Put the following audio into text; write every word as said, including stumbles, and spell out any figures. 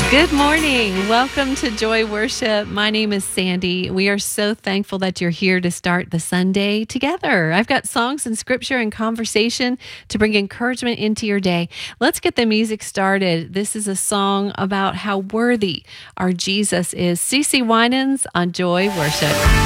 Good morning. Welcome to Joy Worship. My name is Sandy. We are so thankful that you're here to start the Sunday together. I've got songs and scripture and conversation to bring encouragement into your day. Let's get the music started. This is a song about how worthy our Jesus is. CeCe Winans on Joy Worship.